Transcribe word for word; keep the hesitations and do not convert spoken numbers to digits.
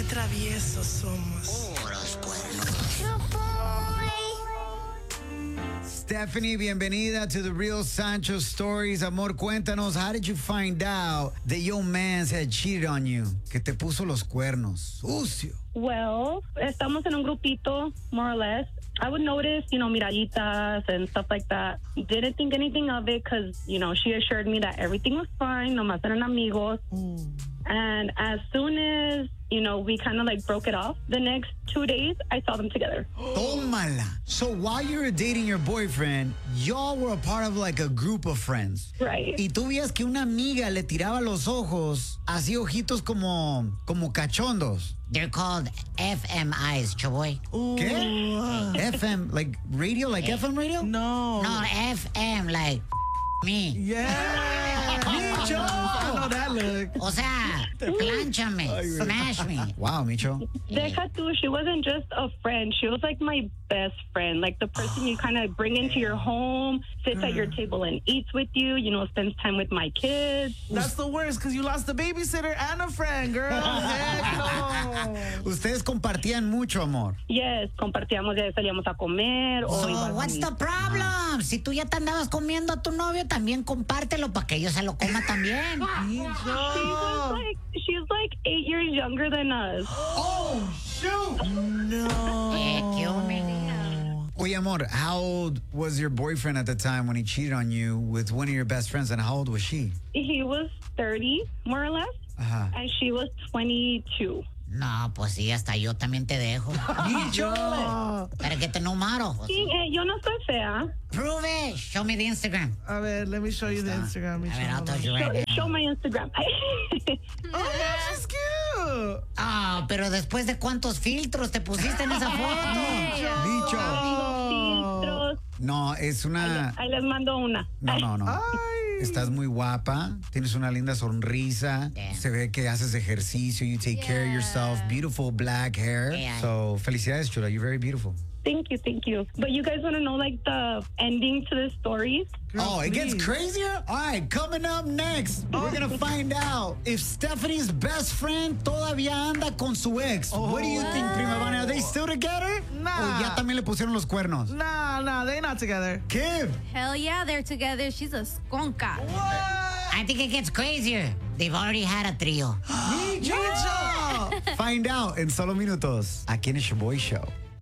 traviesos somos. Oh, los cuernos. Stephanie, bienvenida to the Real Sancho Stories. Amor, cuéntanos, how did you find out that your man had cheated on you? Que te puso los cuernos. Sucio. Well, estamos en un grupito, more or less. I would notice, you know, miraditas and stuff like that. Didn't think anything of it because, you know, she assured me that everything was fine, nomás eran amigos. Mm. And as soon as, you know, we kind of like broke it off, the next two days, I saw them together. Tómala. So while you were dating your boyfriend, y'all were a part of like a group of friends. Right. Y tú vías que una amiga le tiraba los ojos, así ojitos como, como cachondos. They're called F M Is, choboy. ¿Qué? F M, like radio, like F M radio? No. No, F M, like me. Yeah. Micho. I know that look. O sea, planchame, smash me. Wow, Micho. Deja tú, she wasn't just a friend. She was like my best friend, like the person you kind of bring into your home, sits at your table and eats with you, you know, spends time with my kids. That's the worst because you lost a babysitter and a friend, girl. Heck no. Ustedes compartían mucho, amor. Yes, compartíamos, ya salíamos a comer. So, o what's the problem? Si tú ya te andabas comiendo a tu novio, también compártelo para que ella se lo coma también. She was like, she's like eight years younger than us. Oh, shoot. No. Eh, qué humildad. Oye, amor, how old was your boyfriend at the time when he cheated on you with one of your best friends, and how old was she? He was thirty, more or less, Ajá. and she was twenty-two. No, pues sí, hasta yo también te dejo. Micho. Para que te numaro. Sí, eh, yo no soy fea. Prove it. Show me the Instagram. A ver, let me show you the Instagram. A ver, Micho. I'll touch you Show, right now. show my Instagram. Oh, yeah, she's cute. Ah, pero después de cuántos filtros te pusiste en esa foto. Micho. Filtros. No, es una... Ahí les mando una. No, no, no. Ay. Estás muy guapa, tienes una linda sonrisa, Yeah. se ve que haces ejercicio, you take care of yourself, beautiful black hair. Yeah. So, felicidades, chula, you're very beautiful. Thank you, thank you. But you guys want to know like the ending to the stories? Girl, Oh, it gets please. crazier? All right, coming up next, we're going to find out if Stephanie's best friend todavía anda con su ex. What do you think, Prima Vane? Are they still together? Nah. O ya también le pusieron los cuernos? Nah, nah, they're not together. Kim. Hell yeah, they're together. She's a skonka. I think it gets crazier. They've already had a trio. Find out en solo minutos, aquí en el Shaboy Show.